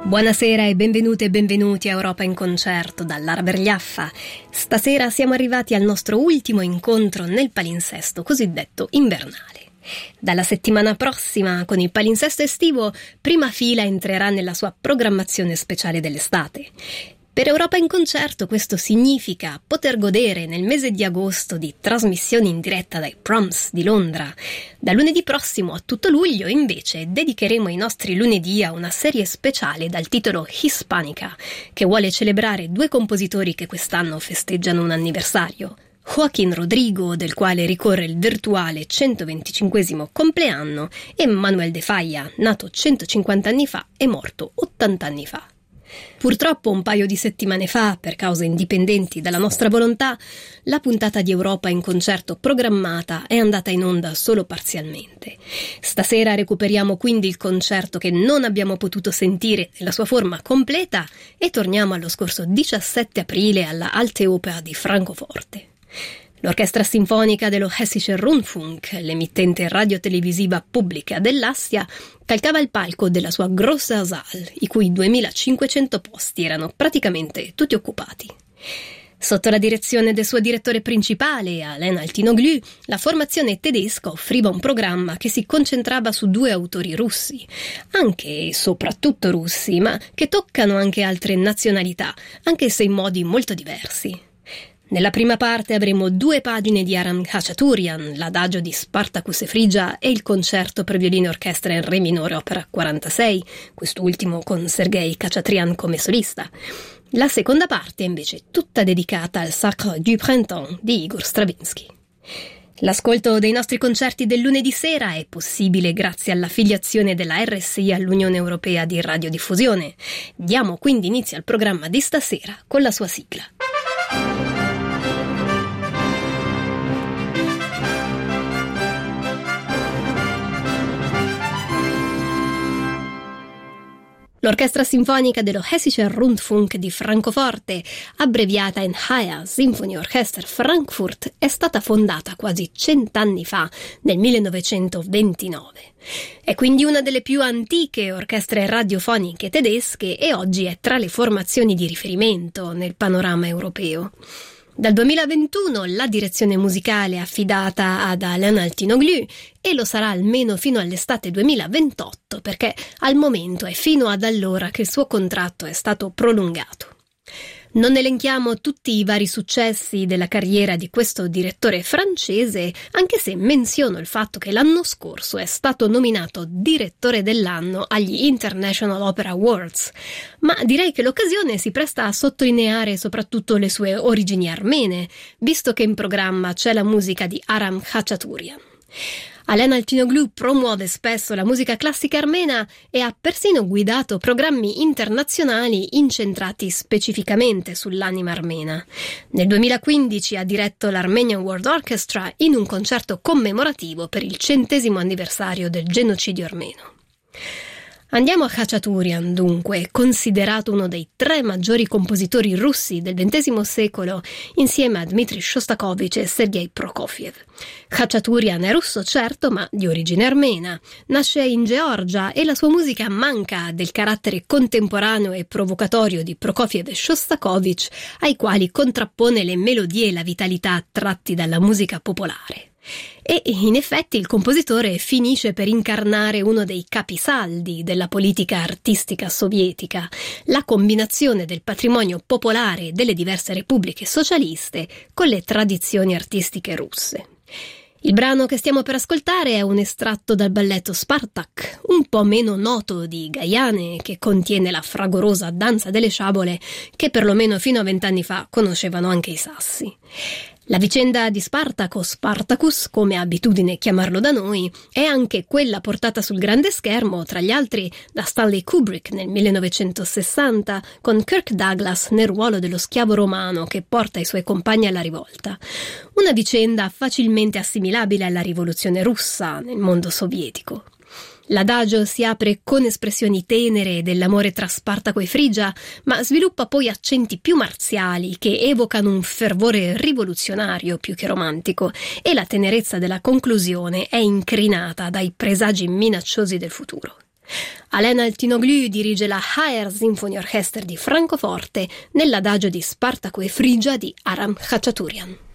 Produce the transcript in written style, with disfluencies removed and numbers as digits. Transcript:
Buonasera e benvenute e benvenuti a Europa in concerto dall'Ara Bergliaffa. Stasera siamo arrivati al nostro ultimo incontro nel palinsesto cosiddetto invernale. Dalla settimana prossima, con il palinsesto estivo, Prima Fila entrerà nella sua programmazione speciale dell'estate. Per Europa in concerto questo significa poter godere nel mese di agosto di trasmissioni in diretta dai Proms di Londra. Da lunedì prossimo a tutto luglio, invece, dedicheremo i nostri lunedì a una serie speciale dal titolo Hispanica, che vuole celebrare due compositori che quest'anno festeggiano un anniversario. Joaquín Rodrigo, del quale ricorre il virtuale 125° compleanno, e Manuel de Falla, nato 150 anni fa e morto 80 anni fa. Purtroppo un paio di settimane fa, per cause indipendenti dalla nostra volontà, la puntata di Europa in concerto programmata è andata in onda solo parzialmente. Stasera recuperiamo quindi il concerto che non abbiamo potuto sentire nella sua forma completa e torniamo allo scorso 17 aprile alla Alte Oper di Francoforte. L'Orchestra Sinfonica dello Hessischer Rundfunk, l'emittente radiotelevisiva pubblica dell'Assia, calcava il palco della sua Grosser Saal, i cui 2500 posti erano praticamente tutti occupati. Sotto la direzione del suo direttore principale, Alain Altinoglu, la formazione tedesca offriva un programma che si concentrava su due autori russi, anche e soprattutto russi, ma che toccano anche altre nazionalità, anche se in modi molto diversi. Nella prima parte avremo 2 pagine di Aram Khachaturian, l'adagio di Spartacus e Frigia e il concerto per violino e orchestra in re minore opera 46, quest'ultimo con Sergei Khachatrian come solista. La seconda parte è invece tutta dedicata al Sacre du Printemps di Igor Stravinsky. L'ascolto dei nostri concerti del lunedì sera è possibile grazie all'affiliazione della RSI all'Unione Europea di Radiodiffusione. Diamo quindi inizio al programma di stasera con la sua sigla. L'Orchestra Sinfonica dello Hessischer Rundfunk di Francoforte, abbreviata NHR Symphony Orchester Frankfurt, è stata fondata quasi 100 anni fa, nel 1929. È quindi una delle più antiche orchestre radiofoniche tedesche e oggi è tra le formazioni di riferimento nel panorama europeo. Dal 2021 la direzione musicale è affidata ad Alain Altinoglu e lo sarà almeno fino all'estate 2028 perché al momento è fino ad allora che il suo contratto è stato prolungato. Non elenchiamo tutti i vari successi della carriera di questo direttore francese, anche se menziono il fatto che l'anno scorso è stato nominato direttore dell'anno agli International Opera Awards, ma direi che l'occasione si presta a sottolineare soprattutto le sue origini armene, visto che in programma c'è la musica di Aram Khachaturian. Alain Altinoglu promuove spesso la musica classica armena e ha persino guidato programmi internazionali incentrati specificamente sull'anima armena. Nel 2015 ha diretto l'Armenian World Orchestra in un concerto commemorativo per il 100° anniversario del genocidio armeno. Andiamo a Khachaturian, dunque, considerato uno dei 3 maggiori compositori russi del XX secolo, insieme a Dmitri Shostakovich e Sergei Prokofiev. Khachaturian è russo, certo, ma di origine armena. Nasce in Georgia e la sua musica manca del carattere contemporaneo e provocatorio di Prokofiev e Shostakovich, ai quali contrappone le melodie e la vitalità tratti dalla musica popolare. E in effetti il compositore finisce per incarnare uno dei capisaldi della politica artistica sovietica, la combinazione del patrimonio popolare delle diverse repubbliche socialiste con le tradizioni artistiche russe. Il brano che stiamo per ascoltare è un estratto dal balletto Spartak, un po' meno noto di Gaiane, che contiene la fragorosa danza delle sciabole che perlomeno fino a 20 anni fa conoscevano anche i sassi. La vicenda di Spartak o Spartacus, come è abitudine chiamarlo da noi, è anche quella portata sul grande schermo, tra gli altri, da Stanley Kubrick nel 1960, con Kirk Douglas nel ruolo dello schiavo romano che porta i suoi compagni alla rivolta. Una vicenda facilmente assimilabile alla rivoluzione russa nel mondo sovietico. L'adagio si apre con espressioni tenere dell'amore tra Spartaco e Frigia, ma sviluppa poi accenti più marziali che evocano un fervore rivoluzionario più che romantico, e la tenerezza della conclusione è incrinata dai presagi minacciosi del futuro. Alena Altinoglu dirige la HR Symphony Orchestra di Francoforte nell'adagio di Spartaco e Frigia di Aram Khachaturian.